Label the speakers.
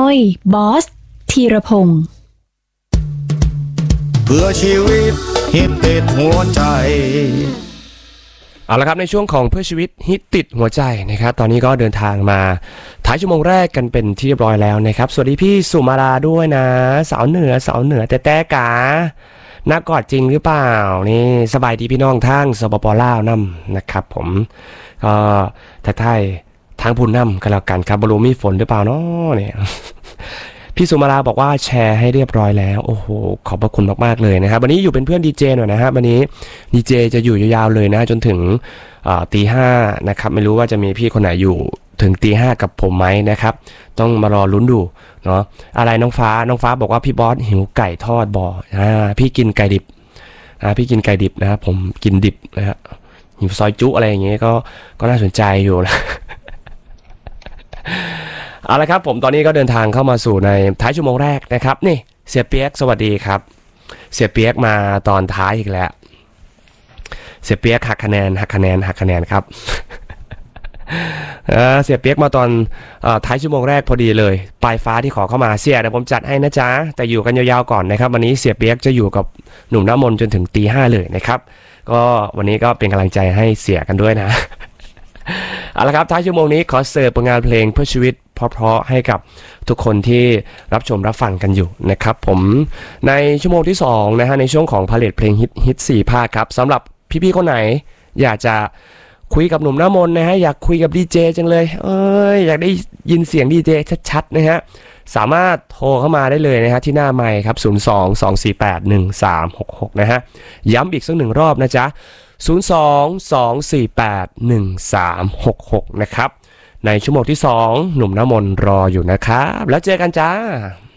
Speaker 1: ยบอสธีรพงศ์
Speaker 2: เพื่อชีวิตฮิตติดหัวใจ
Speaker 3: เอาละครับในช่วงของเพื่อชีวิตฮิตติดหัวใจนะครับตอนนี้ก็เดินทางมาท้ายชั่วโมงแรกกันเป็นที่เรียบร้อยแล้วนะครับสวัสดีพี่สุมาราด้วยนะสาวเหนือแต่กาน่ากอดจริงหรือเปล่านี่สบายดีพี่น้องทางสปปลาวนํนะครับผมก็ทักทายทางพุ่นนำกันแล้วกันครับบรูมีฝนหรือเปล่าเนาะเนี่ยพี่สุมาราบอกว่าแชร์ให้เรียบร้อยแล้วโอ้โหขอบพระคุณมากๆเลยนะครับวันนี้อยู่เป็นเพื่อนดีเจหน่อยนะฮะวันนี้ดีเจจะอยู่ยาวๆเลยนะจนถึงตีห้านะครับไม่รู้ว่าจะมีพี่คนไหนอยู่ถึงตีห้ากับผมไหมนะครับต้องมารอลุ้นดูเนาะอะไรน้องฟ้าบอกว่าพี่บอสหิวไก่ทอดบ่พี่กินไก่ดิบพี่กินไก่ดิบนะครับผมกินดิบนะฮะหิวซอยจุอะไรอย่างเงี้ยก็น่าสนใจอยู่นะ เอาละครับผมตอนนี้ก็เดินทางเข้ามาสู่ในท้ายชั่วโมงแรกนะครับนี่เสียเปียกสวัสดีครับเสียเปียกมาตอนท้ายอีกแล้วเสียเปียกหักคะแนนครับ เสียเปียกมาตอนท้ายชั่วโมงแรกพอดีเลยปลายฟ้าที่ขอเข้ามาเสียเดี๋ยวผมจัดให้นะจ๊ะแต่อยู่กันยาวๆก่อนนะครับวันนี้เสียเปียกจะอยู่กับหนุ่มน้ำมนต์จนถึงตีห้าเลยนะครับก็วันนี้ก็เป็นกำลังใจให้เสียกันด้วยนะเอาละครับท้ายชั่วโมงนี้ขอเสิร์ฟผลงานเพลงเพื่อชีวิตเพราะๆให้กับทุกคนที่รับชมรับฟังกันอยู่นะครับผมในชั่วโมงที่2นะฮะในช่วงของพาเลทเพลงฮิต4ภาคครับสำหรับพี่ๆคนไหนอยากจะคุยกับหนุ่มน้ำมนต์นะฮะอยากคุยกับดีเจจังเลยอยากได้ยินเสียงดีเจชัดๆนะฮะสามารถโทรเข้ามาได้เลยนะฮะที่หน้าไมค์ครับ02-248-1366นะฮะย้ำอีกสักหนึ่งรอบนะจ๊ะ02-248-1366นะครับในชั่วโมงที่2หนุ่มน้ำมนต์รออยู่นะครับแล้วเจอกันจ้า